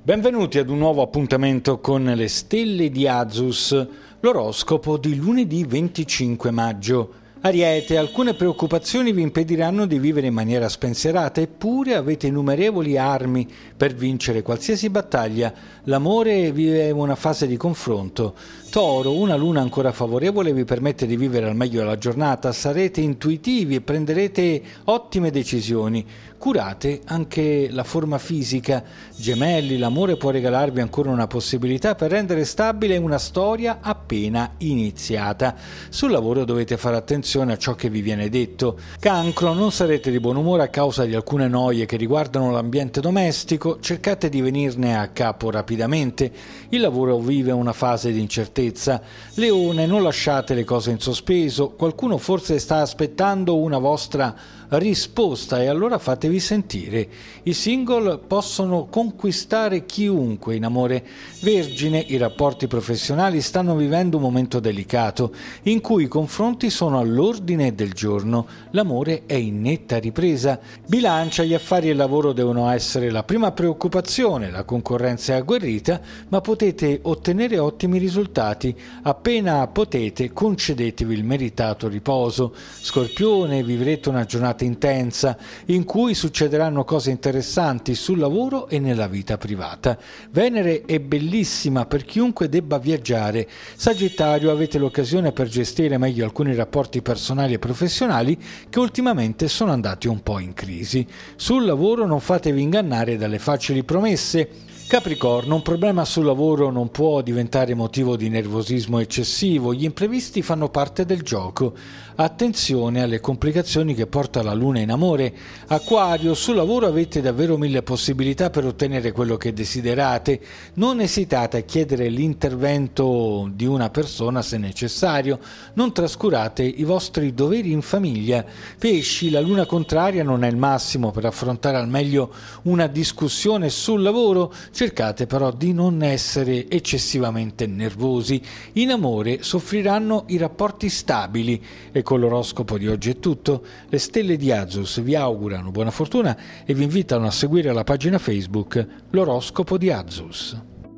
Benvenuti ad un nuovo appuntamento con le stelle di Azus, l'oroscopo di lunedì 25 maggio. Ariete, alcune preoccupazioni vi impediranno di vivere in maniera spensierata, eppure avete innumerevoli armi per vincere qualsiasi battaglia. L'amore vive una fase di confronto. Toro, una luna ancora favorevole vi permette di vivere al meglio la giornata, sarete intuitivi e prenderete ottime decisioni. Curate anche la forma fisica. Gemelli, l'amore può regalarvi ancora una possibilità per rendere stabile una storia appena iniziata. Sul lavoro dovete fare attenzione a ciò che vi viene detto. Cancro, non sarete di buon umore a causa di alcune noie che riguardano l'ambiente domestico, cercate di venirne a capo rapidamente. Il lavoro vive una fase di incertezza. Leone, non lasciate le cose in sospeso, qualcuno forse sta aspettando una vostra risposta e allora fatevi sentire. I single possono conquistare chiunque in amore. Vergine, i rapporti professionali stanno vivendo un momento delicato in cui i confronti sono all'ordine del giorno, l'amore è in netta ripresa. Bilancia, gli affari e il lavoro devono essere la prima preoccupazione, la concorrenza è agguerrita, ma potete ottenere ottimi risultati. Appena potete concedetevi il meritato riposo. Scorpione, vivrete una giornata intensa in cui succederanno cose interessanti sul lavoro e nella vita privata. Venere è bellissima per chiunque debba viaggiare. Sagittario, avete l'occasione per gestire meglio alcuni rapporti personali e professionali che ultimamente sono andati un po' in crisi. Sul lavoro non fatevi ingannare dalle facili promesse. Capricorno, un problema sul lavoro non può diventare motivo di nervosismo eccessivo, gli imprevisti fanno parte del gioco. Attenzione alle complicazioni che porta la luna in amore. Acquario, sul lavoro avete davvero 1000 possibilità per ottenere quello che desiderate. Non esitate a chiedere l'intervento di una persona se necessario. Non trascurate i vostri doveri in famiglia. Pesci, la luna contraria non è il massimo per affrontare al meglio una discussione sul lavoro. Cercate però di non essere eccessivamente nervosi. In amore soffriranno i rapporti stabili. E con l'oroscopo di oggi è tutto. Le stelle di Azus vi augurano buona fortuna e vi invitano a seguire la pagina Facebook L'oroscopo di Azus.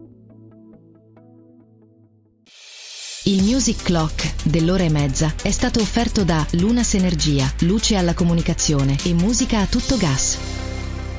Il Music Clock dell'ora e mezza è stato offerto da Lunas Energia, luce alla comunicazione e musica a tutto gas.